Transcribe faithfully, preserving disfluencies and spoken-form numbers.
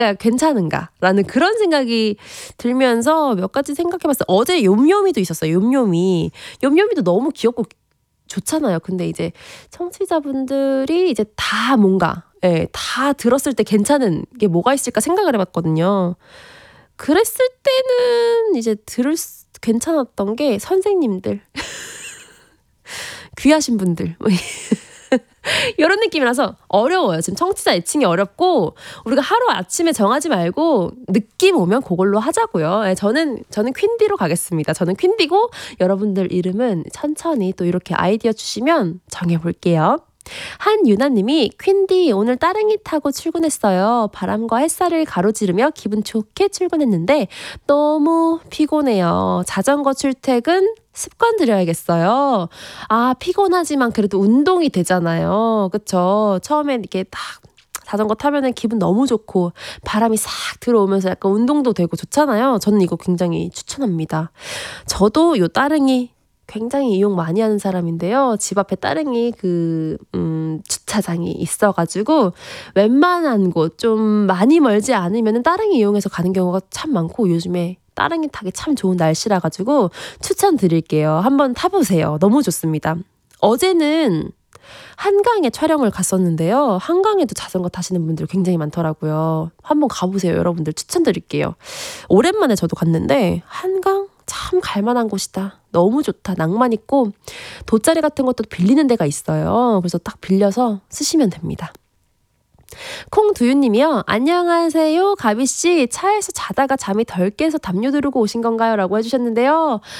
괜찮은가라는 그런 생각이 들면서 몇 가지 생각해봤어요. 어제 욤욤이도 있었어요. 욤욤이. 욤욤이도 너무 귀엽고 좋잖아요. 근데 이제 청취자분들이 이제 다 뭔가 예, 다 들었을 때 괜찮은 게 뭐가 있을까 생각을 해봤거든요. 그랬을 때는 이제 들을 수, 괜찮았던 게 선생님들. 귀하신 분들. 이런 느낌이라서 어려워요. 지금 청취자 애칭이 어렵고 우리가 하루 아침에 정하지 말고 느낌 오면 그걸로 하자고요. 저는 저는 퀸디로 가겠습니다. 저는 퀸디고 여러분들 이름은 천천히 또 이렇게 아이디어 주시면 정해볼게요. 한유나님이 퀸디 오늘 따릉이 타고 출근했어요. 바람과 햇살을 가로지르며 기분 좋게 출근했는데 너무 피곤해요. 자전거 출퇴근 습관 들여야겠어요. 아, 피곤하지만 그래도 운동이 되잖아요. 그쵸? 처음엔 이렇게 딱 자전거 타면은 기분 너무 좋고 바람이 싹 들어오면서 약간 운동도 되고 좋잖아요. 저는 이거 굉장히 추천합니다. 저도 요 따릉이 굉장히 이용 많이 하는 사람인데요. 집 앞에 따릉이 그, 음, 주차장이 있어가지고 웬만한 곳 좀 많이 멀지 않으면 따릉이 이용해서 가는 경우가 참 많고 요즘에 따릉이 타기 참 좋은 날씨라 가지고 추천드릴게요. 한번 타보세요. 너무 좋습니다. 어제는 한강에 촬영을 갔었는데요. 한강에도 자전거 타시는 분들 굉장히 많더라고요. 한번 가보세요. 여러분들 추천드릴게요. 오랜만에 저도 갔는데 한강 참 갈만한 곳이다. 너무 좋다. 낭만 있고 돗자리 같은 것도 빌리는 데가 있어요. 그래서 딱 빌려서 쓰시면 됩니다. 콩두유님이요. 안녕하세요. 가비씨 차에서 자다가 잠이 덜 깨서 담요 들고 오신 건가요? 라고 해주셨는데요.